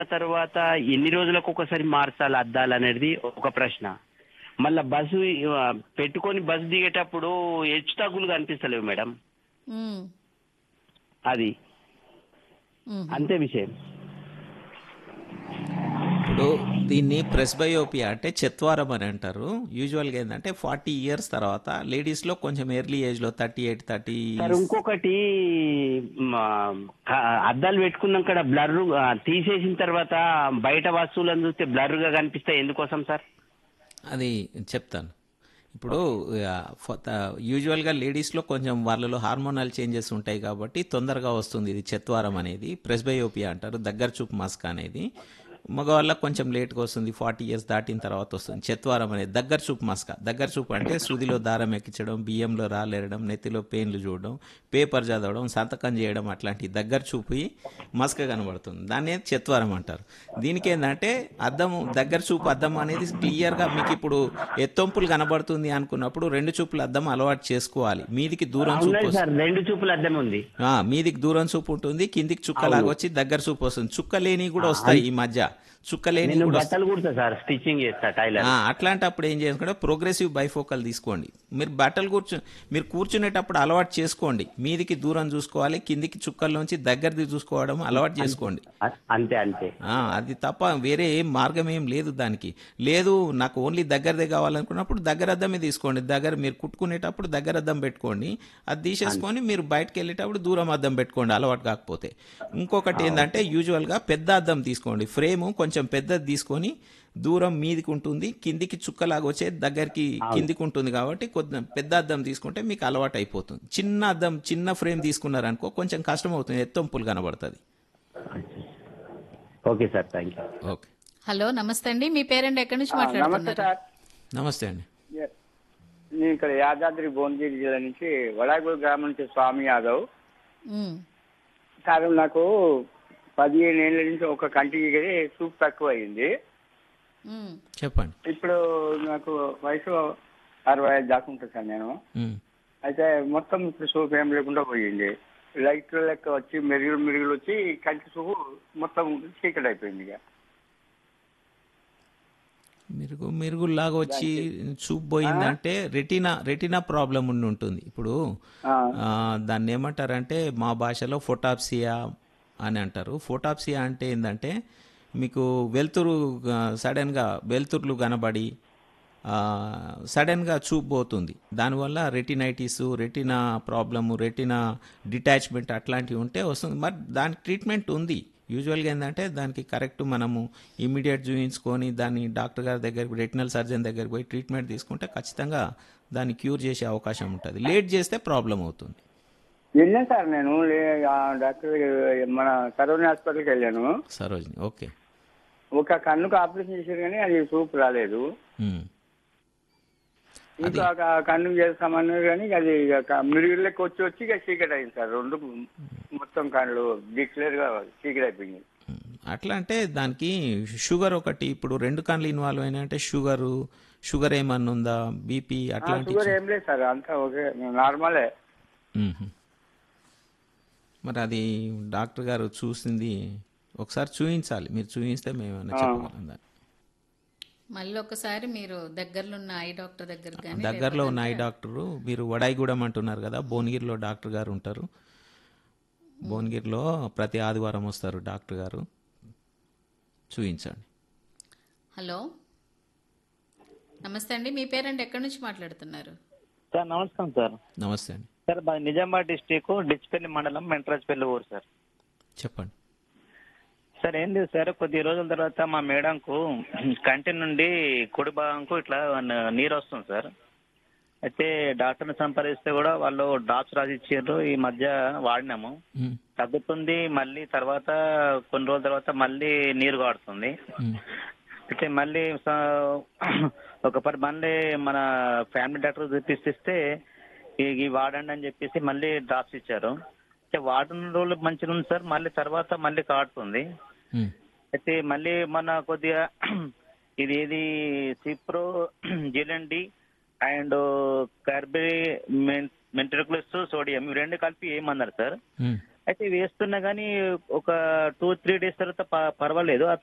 తర్వాత ఎన్ని రోజులకు ఒకసారి మార్చాలి అద్దాలు అనేది ఒక ప్రశ్న. మళ్ళా బస్సు పెట్టుకొని బస్సు దిగేటప్పుడు హెచ్చు తగ్గులు కనిపిస్తలేవు మేడం. ఉమ్, అది ఉమ్. అంతే విషయం. ఇప్పుడు దీన్ని ప్రెస్బయోపియా అంటే చెత్వారం అని అంటారు. యూజువల్గా ఏంటంటే 40 ఇయర్స్ తర్వాత లేడీస్లో కొంచెం ఎర్లీ ఏజ్లో 38 30. సార్ ఇంకొకటి మ, అద్దాలు పెట్టుకున్నాక బ్లర్ తీసేసిన తర్వాత బయట వస్తువులను చూస్తే బ్లర్ గా కనిపిస్తాయి, ఎందుకోసం సార్? అది చెప్తాను. ఇప్పుడు యూజువల్గా లేడీస్లో కొంచెం వాళ్ళలో హార్మోనల్ చేంజెస్ ఉంటాయి కాబట్టి తొందరగా వస్తుంది ఇది చెత్వారం అనేది. ప్రెస్బయోపియా అంటారు, దగ్గర చూపు మస్క్ అనేది. మగవాళ్ళకి కొంచెం లేట్గా వస్తుంది, 40 ఇయర్స్ దాటిన తర్వాత వస్తుంది చెత్వారం అనేది. దగ్గర చూపు మస్క. దగ్గర చూపు అంటే సూదిలో దారం ఎక్కించడం, బియ్యంలో రాలేరడం, నెత్తిలో పెయిన్లు చూడడం, పేపర్ చదవడం, సంతకం చేయడం, అట్లాంటి దగ్గర చూపు మస్క కనబడుతుంది. దాన్ని చెత్వారం అంటారు. దీనికి ఏంటంటే అద్దం, దగ్గర చూపు అద్దం అనేది క్లియర్గా మీకు ఇప్పుడు ఎత్తొంపులు కనబడుతుంది అనుకున్నప్పుడు 2 చూపుల అద్దం అలవాటు చేసుకోవాలి. మీదికి దూరం చూపు అవునండి సార్, 2 చూపుల అద్దం ఉంది. మీదికి దూరం చూపు ఉంటుంది, కిందికి చుక్కలాగా వచ్చి దగ్గర చూపు వస్తుంది. చుక్క లేని కూడా వస్తాయి ఈ మధ్య, చుక్క లేని నేను కూడా బట్టలు కుడతా సార్, స్టిచ్చింగ్ చేస్తా, టైలర్. అట్లాంటప్పుడు ఏం చేసుకుంటే ప్రోగ్రెసివ్ బైఫోకల్ తీసుకోండి. మీరు బట్టలు మీరు కూర్చునేటప్పుడు అలవాటు చేసుకోండి. మీదికి దూరం చూసుకోవాలి, కిందికి చుక్కల్లోంచి దగ్గరది చూసుకోవడం అలవాటు చేసుకోండి. అంతే అంతే. అది తప్ప వేరే ఏం మార్గం ఏం లేదు దానికి. లేదు నాకు ఓన్లీ దగ్గరదే కావాలనుకున్నప్పుడు దగ్గర అద్దమే తీసుకోండి. దగ్గర మీరు కుట్టుకునేటప్పుడు దగ్గర అద్దం పెట్టుకోండి. అది తీసేసుకొని మీరు బయటకు వెళ్ళేటప్పుడు దూరం అద్దం పెట్టుకోండి అలవాటు కాకపోతే. ఇంకొకటి ఏంటంటే యూజువల్గా పెద్ద అద్దం తీసుకోండి. ఫ్రేము కొంచెం పెద్దది తీసుకొని దూరం మీదికి ఉంటుంది, కిందికి చుక్కలాగా వచ్చే దగ్గరికి కిందికి ఉంటుంది కాబట్టి కొద్దిగా పెద్ద అద్దం తీసుకుంటే మీకు అలవాటు అయిపోతుంది. చిన్న అద్దం, చిన్న ఫ్రేమ్ తీసుకున్నారనుకో కొంచెం కష్టం అవుతుంది, ఎత్తొంపులు కనబడుతుంది. Okay sir, thank you. Okay, hello, నమస్తే అండి. మీ పేరెంట్ ఎక్కడి నుంచి నమస్తే మాట్లాడుతున్నారు? సార్. నమస్తే అండి. నేను ఇక్కడ యాదాద్రి భువనగిరి జిల్లా నుంచి వడాగూడ గ్రామం నుంచి స్వామి యాదవ్. ఉమ్, సార్ నాకు 15 ఏళ్ళ నుంచి ఒక కంటికి చూపు తక్కువ అయింది. ఉమ్, చెప్పండి. ఇప్పుడు నాకు వయసు 65 దాకా ఉంటుంది సార్ నేను. ఉమ్. అయితే మొత్తం ఇప్పుడు చూపు ఏం లేకుండా పోయింది. లైట్లు లెక్క వచ్చి మెరుగులు వచ్చి కంటి చూపు మొత్తం చీకటి అయిపోయింది. ఇక మెరుగులాగా వచ్చి చూపు పోయిందంటే రెటీనా ప్రాబ్లం ఉండి ఉంటుంది. ఇప్పుడు దాన్ని ఏమంటారంటే మా భాషలో ఫోటాప్సియా అని అంటారు. ఫోటాప్సియా అంటే ఏంటంటే మీకు సడన్గా వెలుతురులు కనబడి సడన్గా చూపు పోతుంది. దానివల్ల retinitis, retina problem, retina detachment అట్లాంటివి ఉంటే వస్తుంది. మరి దానికి ట్రీట్మెంట్ ఉంది. యూజువల్గా ఏంటంటే దానికి కరెక్ట్ మనము ఇమీడియట్ చూయించుకొని దాన్ని డాక్టర్ గారి దగ్గరికి, రెటినల్ సర్జన్ దగ్గరికి పోయి ట్రీట్మెంట్ తీసుకుంటే ఖచ్చితంగా దాన్ని క్యూర్ చేసే అవకాశం ఉంటుంది. లేట్ చేస్తే ప్రాబ్లం అవుతుంది. వెళ్ళాను సార్ నేను డాక్టర్ మన సరోజిని హాస్పిటల్కి వెళ్ళాను. సరోజిని, ఓకే. ఒక కన్నుకు ఆపరేషన్ చేశారు కానీ అది చూపు రాలేదు. ఇంకా కన్ను చేస్తామన్నారు కానీ అది మిరుగుళ్ళకి వచ్చి ఇక చీకటి అయింది సార్. 2 మొత్తం కళ్ళు డిక్లేర్ గా చీకటి అయిపోయింది. అట్లా అంటే దానికి షుగర్ ఒకటి, ఇప్పుడు 2 కళ్ళు ఇన్వాల్వ్ అయినా అంటే షుగర్ ఏమన్నా ఉందా, బీపీ అట్లాంటి? షుగర్ ఏం లేదు సార్, అంతా ఓకే, నార్మలే. మరి అది డాక్టర్ గారు చూసింది ఒకసారి చూపించాలి. మీరు చూపిస్తే మేమన్నా చెప్పగలం దాన్ని. మళ్ళీ ఒకసారి మీరు దగ్గరలో ఉన్న ఐ డాక్టర్ దగ్గరలో ఉన్న ఐ డాక్టరు, మీరు వడాయిగూడెం అంటున్నారు కదా, భువనగిరిలో డాక్టర్ గారు ఉంటారు. భువనగిరిలో ప్రతి ఆదివారం వస్తారు డాక్టర్ గారు, చూపించండి. హలో, నమస్తే అండి. మీ పేరెంట్ ఎక్కడి నుంచి మాట్లాడుతున్నారు? సార్ నమస్కారం సార్. నమస్తే అండి. సార్ మాది నిజామాబాద్ డిస్టిక్ డిచ్పల్లి మండలం మెంట్రాజ్పల్లి ఊరు సార్. చెప్పండి సార్. ఏం లేదు సార్, కొద్ది రోజుల తర్వాత మా మేడంకు కంటి నుండి కుడి భాగంకు ఇట్లా నీరు వస్తుంది సార్. అయితే డాక్టర్ని సంప్రదిస్తే కూడా వాళ్ళు డ్రాప్స్ రాసి ఇచ్చారు. ఈ మధ్య వాడినాము, తగ్గుతుంది. మళ్ళీ తర్వాత కొన్ని రోజుల తర్వాత మళ్ళీ నీరు కాడుతుంది. అయితే మళ్ళీ మళ్ళీ మన ఫ్యామిలీ డాక్టర్ చూపిస్తే ఇవి వాడండి అని చెప్పేసి మళ్ళీ డ్రాప్స్ ఇచ్చారు. అయితే వాడిన రోజులు మంచిగా ఉంది సార్, మళ్ళీ తర్వాత మళ్ళీ కాడుతుంది. అయితే మళ్ళీ మన కొద్దిగా ఇది సిప్రో జిలండి అండ్ కార్బరీ మెంట్రిక్యులస్ సోడియం, ఇవి 2 కలిపి ఏమన్నారు సార్. అయితే వేస్తున్నా కానీ ఒక 2-3 డేస్ తర్వాత పర్వాలేదు. ఆ